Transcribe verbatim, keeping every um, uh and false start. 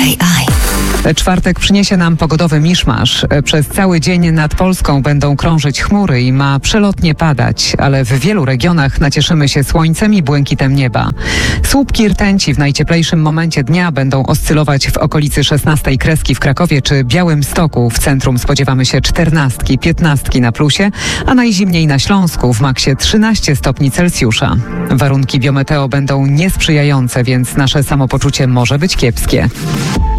Aj, aj. Czwartek przyniesie nam pogodowy miszmasz. Przez cały dzień nad Polską będą krążyć chmury i ma przelotnie padać, ale w wielu regionach nacieszymy się słońcem i błękitem nieba. Słupki rtęci w najcieplejszym momencie dnia będą oscylować w okolicy szesnastej kreski w Krakowie czy Białymstoku. W centrum spodziewamy się czternastki, piętnastki na plusie, a najzimniej na Śląsku w maksie trzynaście stopni Celsjusza. Warunki biometeo będą niesprzyjające, więc nasze samopoczucie może być kiepskie.